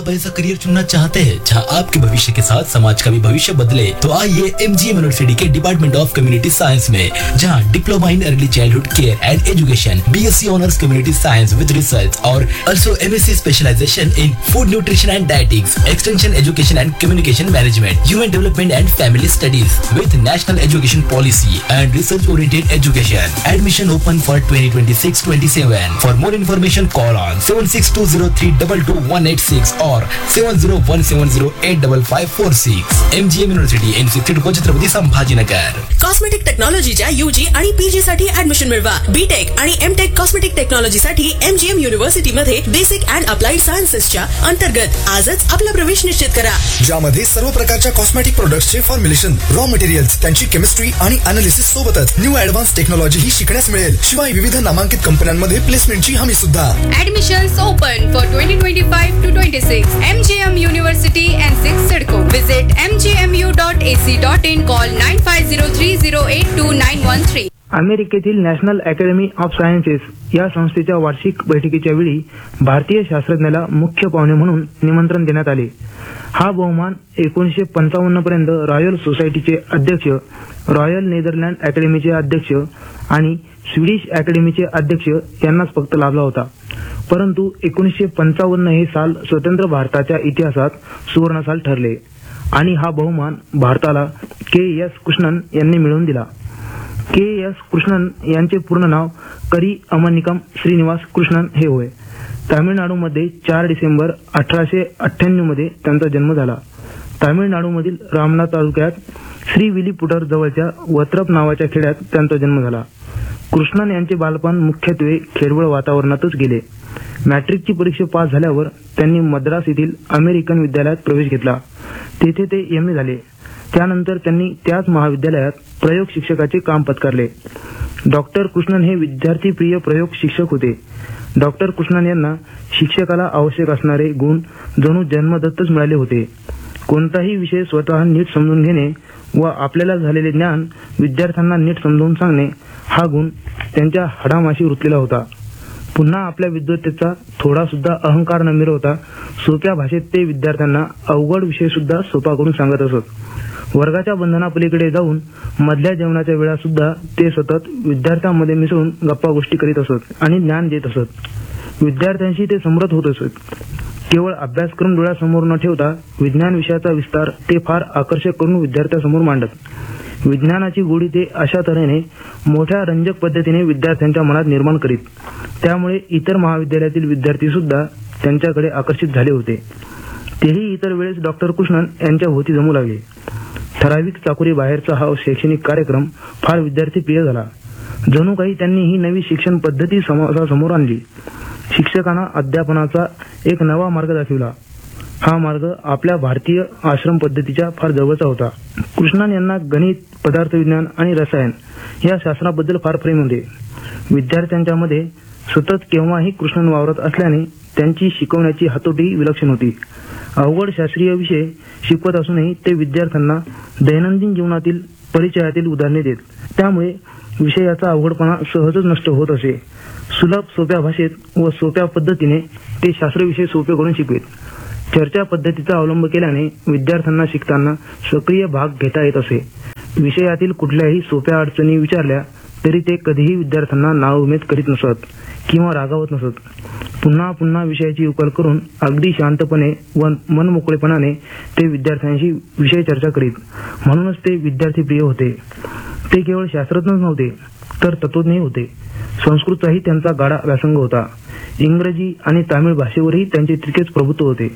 आप ऐसा करियर चुनना चाहते हैं जहां आपके भविष्य के साथ समाज का भी भविष्य बदले, तो आइए MGM university K department of community science में, जहां diploma in early childhood care end education, BSc honours community science विद रिसर्च और also MSc specialisation in food nutrition end dietetics, extension education end communication management, human development end family studies विद national education policy end research oriented education. Admission open for 2026-27. For more information, call on 7620322186 or 7017085546. MGM University NC Chhatrapati Sambhajinagar. Cosmetic टेक्नॉलॉजीच्या UG आणि PG साठी admission मिळवा. BTech आणि MTech cosmetic technology साठी MGM university मध्ये basic and applied सायन्सेसच्या अंतर्गत आजच आपला प्रवेश निश्चित करा. ज्यामध्ये सर्व प्रकारच्या कॉस्मेटिक प्रोडक्ट्सचे फॉर्म्युलेशन, रॉ मटेरियल्स, त्यांची केमिस्ट्री आणि अनालिसिस सोबतच न्यू ऍडव्हान्स टेक्नॉलॉजी ही शिकण्यास मिळेल. शिवाय विविध नामांकित कंपन्यांमध्ये प्लेसमेंटची हमी सुद्धा. Admissions open for 2025-26. MGM University N6 Sidco. Visit mgmu.ac.in. Call 9503082913. अमेरिकेतील नॅशनल अकॅडमी ऑफ सायन्सेस या संस्थेच्या वार्षिक बैठकीच्या वेळी भारतीय शास्त्रज्ञाला मुख्य पाहुणे म्हणून निमंत्रण देण्यात आले. हा बहुमान 1955 पर्यंत रॉयल सोसायटीचे अध्यक्ष, रॉयल नेदरलँड अकॅडमीचे अध्यक्ष आणि स्वीडिश अकॅडमीचे अध्यक्ष यांनाच फक्त लाभला होता. परंतु 1955 हे साल स्वतंत्र भारताच्या इतिहासात सुवर्णसाल ठरले आणि हा बहुमान भारताला KS कृष्णन यांनी मिळवून दिला. KS कृष्णन यांचे पूर्ण नाव करी अमनिकम श्रीनिवास कृष्णन हे होय. तामिळनाडूमध्ये 4 डिसेंबर 1898 मध्ये त्यांचा जन्म झाला. तामिळनाडूमधील रामनाथ तालुक्यात श्रीविलीपुटर जवळच्या वत्रप नावाच्या खेड्यात त्यांचा जन्म झाला. कृष्णन यांचे बालपण मुख्यत्वे खेडवळ वातावरणातच गेले. मॅट्रिकची परीक्षा पास झाल्यावर त्यांनी मद्रास येथील अमेरिकन विद्यालयात प्रवेश घेतला. तेथे ते MA झाले. त्यानंतर त्यांनी त्याच महाविद्यालयात प्रयोग शिक्षकाचे काम पत्करले. डॉक्टर कृष्णन हे विद्यार्थीप्रिय प्रयोग शिक्षक होते. डॉक्टर कृष्णन यांना शिक्षकाला आवश्यक असणारे गुण जणू जन्मदत्तच मिळाले होते. कोणताही विषय स्वतः नीट समजून घेणे व आपल्याला झालेले ज्ञान विद्यार्थ्यांना नीट समजावून सांगणे हा गुण त्यांच्या हाडामाशी रुतलेला होता. पुन्हा आपल्या विद्वत्तेचा थोडा सुद्धा अहंकार न मिरवता सोप्या भाषेत ते विद्यार्थ्यांना अवघड विषय सुद्धा सोपा करून सांगत असत. वर्गाच्या बंधनापलीकडे जाऊन मधल्या जेवणाच्या वेळा सुद्धा ते सतत विद्यार्थ्यांमध्ये मिसळून गप्पा गोष्टी करीत असत आणि ज्ञान देत असत. विद्यार्थ्यांशी ते समरस होत असत. केवळ अभ्यासक्रम डोळ्यासमोर न ठेवता विज्ञान विषयाचा विस्तार ते फार आकर्षक करून विद्यार्थ्यांसमोर मांडत. विज्ञानाची गोडी ते अशा तऱ्हेने मोठ्या रंजक पद्धतीने विद्यार्थ्यांच्या मनात निर्माण करीत. त्यामुळे इतर महाविद्यालयातील विद्यार्थी सुद्धा त्यांच्याकडे आकर्षित झाले होते. तेही इतर वेळेस डॉक्टर कृष्णन यांच्या भोवती जमू लागले. ठराविक चाकोरी बाहेरचा हा शैक्षणिक कार्यक्रम फार विद्यार्थीप्रिय झाला. जणू काही त्यांनी ही नवी शिक्षण पद्धती समोर आणली. शिक्षकांना अध्यापनाचा एक नवा मार्ग दाखविला. हा मार्ग आपल्या भारतीय आश्रम पद्धतीच्या फार जवळचा होता. कृष्णन यांना गणित, पदार्थविज्ञान आणि रसायन या शास्त्राबद्दल फार प्रेम होते. विद्यार्थ्यांच्या मध्ये सतत केव्हाही कृष्णन वावरत असल्याने त्यांची शिकवण्याची हातोटी विलक्षण होती. अवघड शास्त्रीय विषय शिकवत असूनही ते विद्यार्थ्यांना दैनंदिन जीवनातील परिचयातील उदाहरणे देत. त्यामुळे विषयाचा अवघडपणा सहजच नष्ट होत असे. सुलभ सोप्या भाषेत व सोप्या पद्धतीने ते शास्त्रविषय सोपे करून शिकवेत. चर्चा पद्धतीचा अवलंब केल्याने विद्यार्थ्यांना शिकताना सक्रिय भाग घेता येत असे. विषयातील कुठल्याही सोप्या अडचणी विचारल्या तरी ते कधीही विद्यार्थ्यांना नाउमेद करीत नसत किंवा रागावत नसत. पुन्हा पुन्हा विषयाची उकल करून अगदी शांतपणे व मनमोकळेपणाने ते विद्यार्थ्यांशी विषय चर्चा करीत. म्हणूनच ते विद्यार्थीप्रिय होते. ते केवळ शास्त्रज्ञच नव्हते तर तत्वज्ञही होते. संस्कृतचाही त्यांचा गाढा व्यासंग होता. इंग्रजी आणि तामिळ भाषेवरही त्यांचे तितकेच प्रभुत्व होते.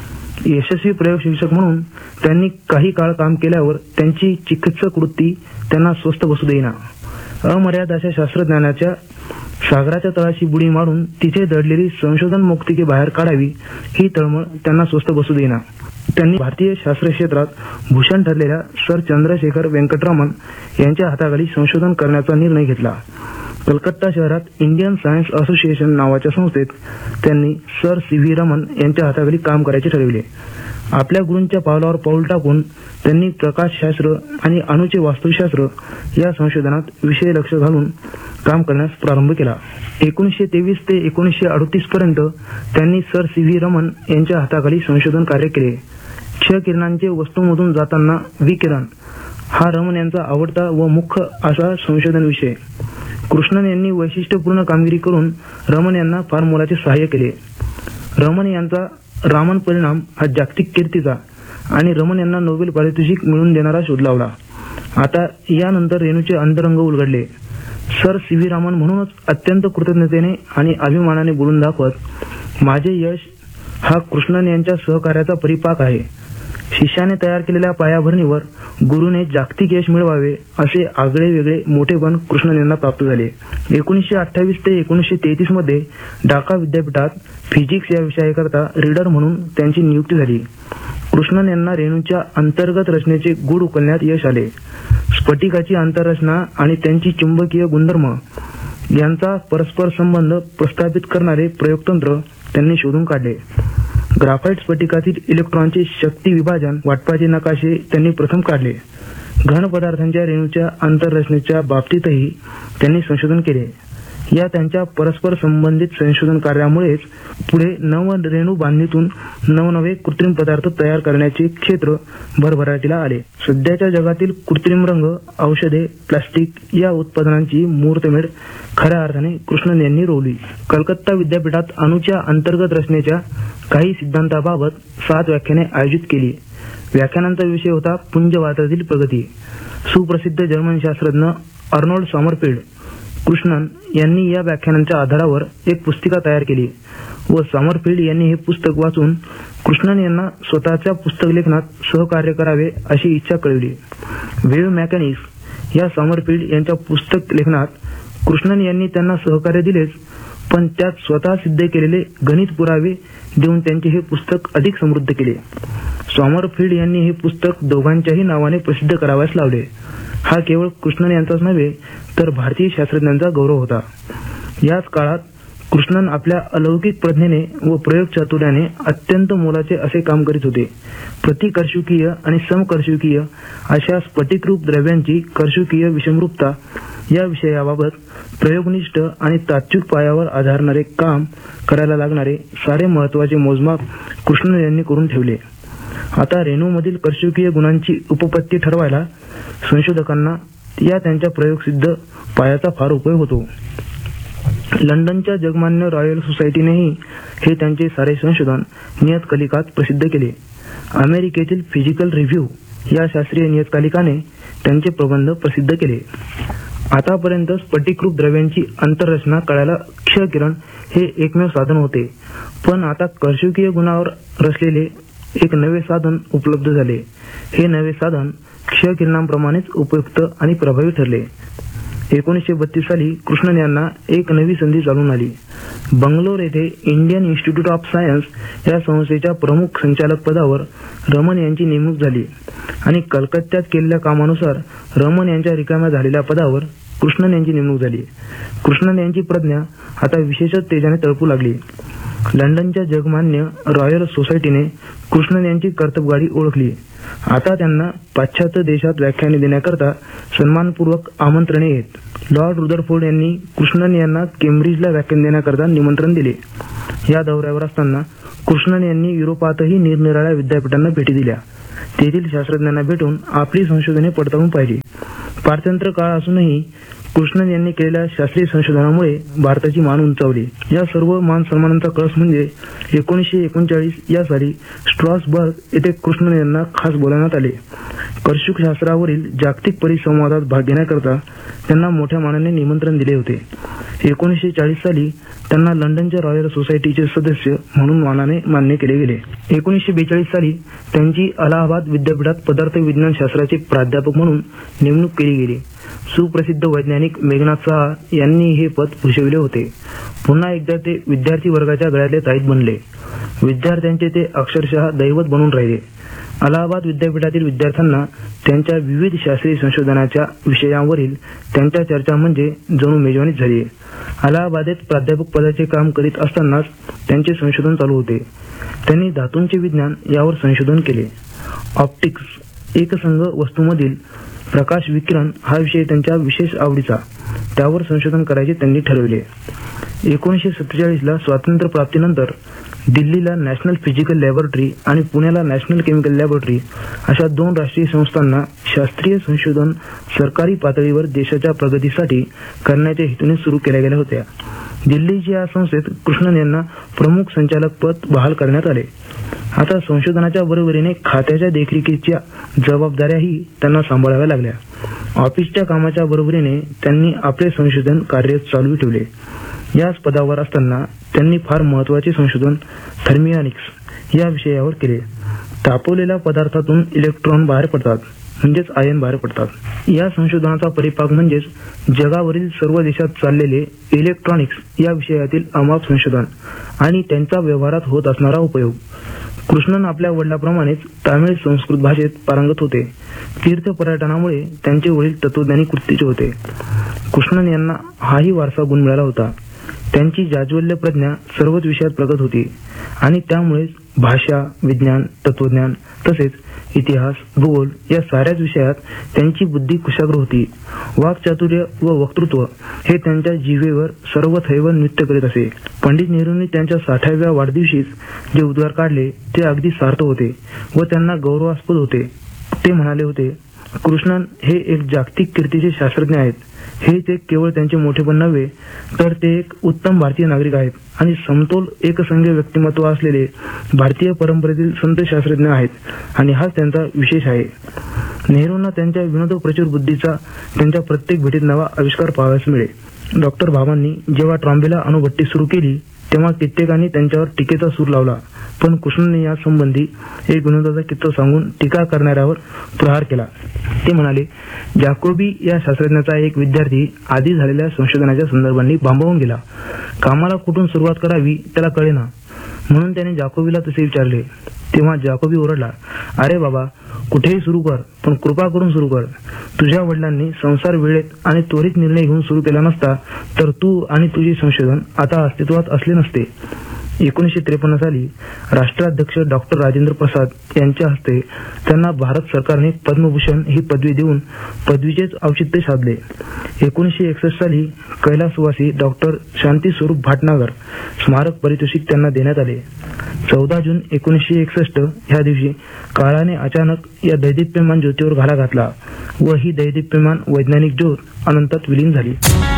यशस्वी प्रयोग शिक्षक म्हणून त्यांनी काही काळ काम केल्यावर त्यांची चिकित्सक वृत्ती त्यांना स्वस्थ बसू देईना. अमर्याद अशा शास्त्रज्ञानाच्या सागराच्या तळाशी बुडी मारून तिथे दडलेली संशोधन मुक्तिके बाहेर काढावी ही तळमळ त्यांना स्वस्थ बसू देईना. त्यांनी भारतीय शास्त्र क्षेत्रात भूषण ठरलेल्या सर चंद्रशेखर वेंकटरामन यांच्या हाताखाली संशोधन करण्याचा निर्णय घेतला. कलकत्ता शहरात इंडियन सायन्स असोसिएशन नावाच्या संस्थेत त्यांनी सर CV रमन यांच्या हाताखाली काम करायचे ठरविले. आपल्या गुरूंच्या पावलावर पाऊल टाकून त्यांनी प्रकाशशास्त्र आणि अणुचे वास्तुशास्त्र या संशोधनात विषय लक्ष घालून काम करण्यास प्रारंभ केला. 1923 ते 1938 पर्यंत त्यांनी सर CV रमन यांच्या हाताखाली संशोधन कार्य केले. क्ष किरणांचे वस्तूमधून जाताना विकिरण हा रमन यांचा आवडता व मुख्य असा संशोधन विषय. कृष्णन यांनी वैशिष्ट्यपूर्ण कामगिरी करून रमन यांना फार मोलाचे सहाय्य केले. रमन यांचा रामन परिणाम हा जागतिक कीर्तीचा आणि रमन यांना नोबेल पारितोषिक मिळवून देणारा शोध लावला. आता यानंतर रेणूचे अंतरंग उलगडले. सर CV रामन म्हणूनच अत्यंत कृतज्ञतेने आणि अभिमानाने बोलून दाखवत, माझे यश हा कृष्णन यांच्या सहकार्याचा परिपाक आहे. शिष्याने तयार केलेल्या पायाभरणीवर गुरुने जागतिक यश मिळवावे असे आगळे वेगळे मोठेपण कृष्णन यांना प्राप्त झाले. 1928 ते 1933 मध्ये ढाका विद्यापीठात फिजिक्स या विषयाकरता रीडर म्हणून त्यांची नियुक्ती झाली. कृष्णन यांना रेणूच्या अंतर्गत रचनेचे गूढ उकलण्यात यश आले. स्फटिकाची आंतररचना आणि त्यांची चुंबकीय गुणधर्म यांचा परस्पर संबंध प्रस्थापित करणारे प्रयोगतंत्र त्यांनी शोधून काढले. ग्राफाइट स्फटिकातील इलेक्ट्रॉनचे शक्ती विभाजन वाटपाचे नकाशे त्यांनी प्रथम काढले. घन पदार्थांच्या रेणूच्या आंतररचनेच्या बाबतीतही त्यांनी संशोधन केले. या त्यांच्या परस्पर संबंधित संशोधन कार्यामुळेच पुढे नवरेणू बांधणीतून नवनवे कृत्रिम पदार्थ तयार करण्याचे क्षेत्र भरभराटीला आले. सध्याच्या जगातील कृत्रिम रंग, औषधे, प्लास्टिक या उत्पादनांची मुहूर्तमेढ खऱ्या अर्थाने कृष्णन यांनी रोवली. कलकत्ता विद्यापीठात अणूच्या अंतर्गत रचनेच्या काही सिद्धांताबाबत 7 व्याख्याने आयोजित केली. व्याख्यानांचा विषय होता पुंजवातातील प्रगती. सुप्रसिद्ध जर्मन शास्त्रज्ञ अर्नोल्ड सॉमरफेल्ड कृष्णन यांनी या व्याख्यानांच्या आधारावर एक पुस्तिका तयार केली व सॉमरफेल्ड यांनी हे पुस्तक वाचून कृष्णन यांना स्वतःच्या पुस्तक लेखनात सहकार्य करावे अशी इच्छा कळवली. वेव्ह मेकॅनिक्स या सॉमरफेल्ड यांच्या पुस्तक लेखनात कृष्णन यांनी त्यांना सहकार्य दिलेच, पण त्यात स्वतः सिद्ध केलेले गणित पुरावे देऊन त्यांचे हे पुस्तक अधिक समृद्ध केले. सॉमरफेल्ड यांनी हे पुस्तक दोघांच्याही नावाने प्रसिद्ध करावयास लावले. हा केवळ कृष्णन यांचाच नव्हे तर भारतीय शास्त्रज्ञांचा गौरव होता. याच काळात कृष्णन आपल्या अलौकिक प्रज्ञेने व प्रयोग चातुर्याने अत्यंत मोलाचे असे काम करीत होते. प्रतिकर्षुकीय आणि समकर्षुकीय अशा स्फटिकरूप द्रव्यांची कर्षुकीय विषमरूपता या विषयाबाबत प्रयोगनिष्ठ आणि तात्विक पायावर आधारणारे काम करायला लागणारे सारे महत्वाचे मोजमाप कृष्णन यांनी करून ठेवले. आता रेणूमधील कर्षुकीय गुणांची उपपत्ती ठरवायला संशोधकांना या त्यांच्या प्रयोगसिद्ध पायाचा फार उपयोग होतो. लंडनच्या जगमान्य रॉयल सोसायटीनेही हे त्यांचे सारे संशोधन नियतकालिकात प्रसिद्ध केले. अमेरिकेतील फिजिकल रिव्ह्यू या शास्त्रीय नियतकालिकाने त्यांचे प्रबंध प्रसिद्ध केले. आतापर्यंत स्फटिकरूप द्रव्यांची आंतररचना कळायला क्ष किरण हे एकमेव साधन होते, पण आता कर्षुकीय गुणावर रचलेले एक नवे साधन उपलब्ध झाले. हे नवे साधन क्ष किरणांप्रमाणेच उपयुक्त आणि प्रभावी ठरले. 1932 साली कृष्णन यांना एक नवी संधी चालून आली. बंगलोर येथे इंडियन इन्स्टिट्यूट ऑफ सायन्स या संस्थेच्या प्रमुख संचालक पदावर रमन यांची नेमणूक झाली आणि कलकत्त्यात केलेल्या कामानुसार रमन यांच्या रिकाम्या झालेल्या पदावर कृष्णन यांची नेमणूक झाली. कृष्णन यांची प्रज्ञा आता विशेषच तेजाने तळपू लागली. लंडनच्या जगमान्य रॉयल सोसायटीने कृष्णन यांची कर्तबगाडी ओळखली. आता त्यांना पाश्चात्य देशात व्याख्याने देण्याकरता सन्मानपूर्वक आमंत्रणे येत. लॉर्ड रुदरफोर्ड यांनी कृष्णन यांना केम्ब्रिजला व्याख्यान देण्याकरता निमंत्रण दिले. या दौऱ्यावर असताना कृष्णन यांनी युरोपातही निरनिराळ्या विद्यापीठांना भेटी दिल्या. तेथील शास्त्रज्ञांना भेटून आपली संशोधने पडताळून पाहिली. पारतंत्र्य काळ असूनही कृष्णन यांनी केलेल्या शास्त्रीय संशोधनामुळे भारताची मान उंचावली. या सर्व मान सन्मानांचा कळस म्हणजे 1939 या साली स्ट्रॉसबर्ग येथे कृष्णन यांना खास बोलावण्यात आले. कर्षुक शास्त्रावरील जागतिक परिसंवादात भाग घेण्याकरता त्यांना मोठ्या मानाने निमंत्रण दिले होते. 1940 साली त्यांना लंडनच्या रॉयल सोसायटीचे सदस्य म्हणून मानाने मान्य केले गेले. 1942 साली त्यांची अलाहाबाद विद्यापीठात पदार्थ विज्ञान शास्त्राचे प्राध्यापक म्हणून नेमणूक केली गेली. सुप्रसिद्ध वैज्ञानिक मेघनाथ सहा यांनी हे पद भूषविले होते. पुन्हा एकदा ते विद्यार्थी वर्गाच्या गळ्यातले ताईत बनले. विद्यार्थ्यांचे ते अक्षरशः दैवत बनून राहिले. अलाहाबाद विद्यापीठातील विद्यार्थ्यांना त्यांच्या विविध शास्त्रीय संशोधनाच्या विषयांवरील त्यांच्या चर्चा म्हणजे जणू मेजवानीच झाली. अलाहाबादेत प्राध्यापक पदाचे काम करीत असतानाच त्यांचे संशोधन चालू होते. त्यांनी धातूंचे विज्ञान यावर संशोधन केले. ऑप्टिक्स एकसंघ वस्तूमधील प्रकाश विकिरण हा विषय त्यांच्या विशेष आवडीचा. त्यावर संशोधन करायचे त्यांनी ठरविले. 1947ला स्वातंत्र्य प्राप्तीनंतर दिल्लीला नॅशनल फिजिकल लॅबोरेटरी आणि पुण्याला नॅशनल केमिकल लॅबोरेटरी अशा 2 राष्ट्रीय संस्थांना शास्त्रीय संशोधन सरकारी पातळीवर देशाच्या प्रगतीसाठी करण्याच्या हेतूने सुरू केल्या गेल्या होत्या. दिल्लीच्या या संस्थेत कृष्णन यांना प्रमुख संचालक पद बहाल करण्यात आले. आता संशोधनाच्या बरोबरीने खात्याच्या देखरेखीच्या जबाबदाऱ्याही त्यांना सांभाळाव्या लागल्या. ऑफिसच्या कामाच्या बरोबरीने त्यांनी आपले संशोधन कार्य चालू ठेवले. याच पदावर असताना त्यांनी फार महत्त्वाचे संशोधन थर्मिओनिक्स या विषयावर केले. तापवलेल्या पदार्थातून इलेक्ट्रॉन बाहेर पडतात म्हणजेच आयन बाहेर पडतात. या संशोधनाचा परिपाक म्हणजेच जगावरील सर्व देशात चाललेले इलेक्ट्रॉनिक्स या विषयातील अमाप संशोधन आणि त्यांचा व्यवहारात होत असणारा उपयोग. कृष्णन आपल्या वडिलांप्रमाणेच तामिळ संस्कृत भाषेत पारंगत होते. तीर्थ पर्यटनामुळे त्यांचे वडील तत्वज्ञानी कृतीचे होते. कृष्णन यांना हाही वारसा गुण मिळाला होता. त्यांची जाज्वल्य प्रज्ञा सर्वच विषयात प्रगत होती आणि त्यामुळेच भाषा, विज्ञान, तत्वज्ञान तसेच इतिहास, भूगोल या साऱ्याच विषयात त्यांची बुद्धी कुशाग्र होती. वाक्चातुर्य व वक्तृत्व हे त्यांच्या जिव्हेवर सर्वथैव नृत्य करीत असे. पंडित नेहरूंनी त्यांच्या 60व्या वाढदिवशीच जे उद्गार काढले ते अगदी सार्थ होते व त्यांना गौरवास्पद होते. ते म्हणाले होते, कृष्णन हे एक जागतिक कीर्तीचे शास्त्रज्ञ आहेत. हे ते केवळ त्यांचे मोठेपण नव्हे तर ते एक उत्तम भारतीय नागरिक आहेत आणि समतोल एकसंघ व्यक्तिमत्व असलेले भारतीय परंपरेतील संत शास्त्रज्ञ आहेत आणि हाच त्यांचा विशेष आहे. नेहरूंना त्यांच्या विनोद प्रचुर बुद्धीचा त्यांच्या प्रत्येक भेटीत नवा आविष्कार पाहावयास मिळे. डॉक्टर बाबांनी जेव्हा ट्रॉम्बेला अणुभट्टी सुरू केली तेव्हा कित्येकांनी त्यांच्यावर टीकेचा सूर लावला, पण कृष्णने या संबंधी एक विनोदाचा किस्सा सांगून टीका करणाऱ्यावर प्रहार केला. ते म्हणाले, जॅकोबी या शास्त्रज्ञाचा एक विद्यार्थी आधी झालेल्या संशोधनाच्या संदर्भांनी भांबावून गेला. कामाला कुठून सुरुवात करावी त्याला कळेना, म्हणून त्याने जॅकोबीला तसे विचारले. तेव्हा जॅकोबी ओरडला, अरे बाबा, कुठेही सुरू कर, पण कृपा करून सुरू कर. तुझ्या वडिलांनी संसार वेळेत आणि त्वरित निर्णय घेऊन सुरू केला नसता तर तू आणि तुझे संशोधन आता अस्तित्वात असले नसते. 1953 साली राष्ट्राध्यक्ष डॉक्टर राजेंद्र प्रसाद यांच्या हस्ते त्यांना भारत सरकारने पद्मभूषण ही पदवी देऊन पदवीचेच औचित्य साधले. 1961 साली कैलासवासी डॉक्टर शांती स्वरूप भाटनागर स्मारक पारितोषिक त्यांना देण्यात आले. 14 जून 1961 ह्या दिवशी काळाने अचानक या दैदिप्यमान ज्योतीवर घाला घातला व ही दैदिप्यमान वैज्ञानिक ज्योत अनंतात विलीन झाली.